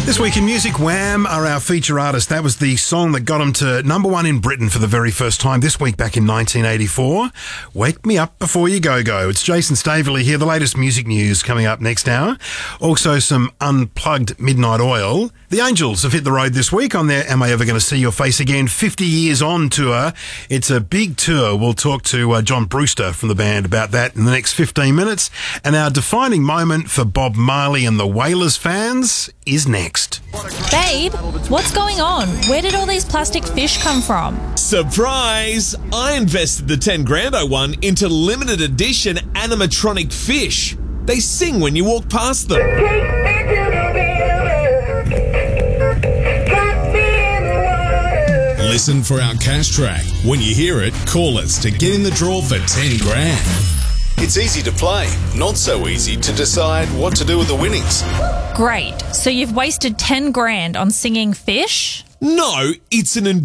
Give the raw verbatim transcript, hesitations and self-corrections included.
This week in music, Wham are our feature artist. That was the song that got them to number one in Britain for the very first time this week back in nineteen eighty-four. Wake Me Up Before You Go Go. It's Jason Staveley here. The latest music news coming up next hour. Also some unplugged Midnight Oil. The Angels have hit the road this week on their Am I Ever Going to See Your Face Again fifty years on tour. It's a big tour. We'll talk to uh, John Brewster from the band about that in the next fifteen minutes. And our defining moment for Bob Marley and the Wailers fans is next. Babe, what's going on? Where did all these plastic fish come from? Surprise! I invested the ten grand I won into limited edition animatronic fish. They sing when you walk past them. Listen for our cash track. When you hear it, call us to get in the draw for ten grand. It's easy to play, not so easy to decide what to do with the winnings. Great. So you've wasted ten grand on singing fish? No, it's an